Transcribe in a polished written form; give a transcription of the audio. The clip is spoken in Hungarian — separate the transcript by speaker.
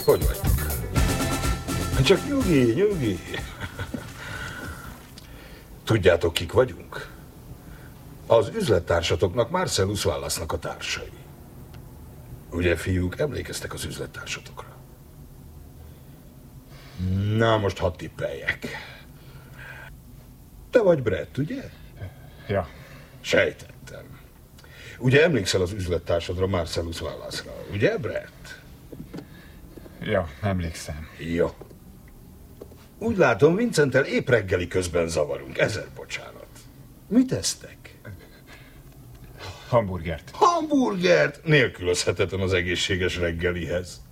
Speaker 1: Hogy vagytok? Csak nyugi. Tudjátok, kik vagyunk? Az üzlettársatoknak, Marcellus Wallace-nak a társai. Ugye, fiúk, emlékeztek az üzlettársatokra? Na, most hadd tippeljek. Te vagy Brett, ugye?
Speaker 2: Ja.
Speaker 1: Sejtettem. Ugye emlékszel az üzlettársadra, Marcellus Wallace-ra, ugye, Brett?
Speaker 2: Ja, emlékszem.
Speaker 1: Jó. Úgy látom, Vincenttel épp reggeli közben zavarunk. Ezer bocsánat. Mit esztek?
Speaker 2: Hamburgert.
Speaker 1: Hamburgert? Nélkülözhetetlen az egészséges reggelihez.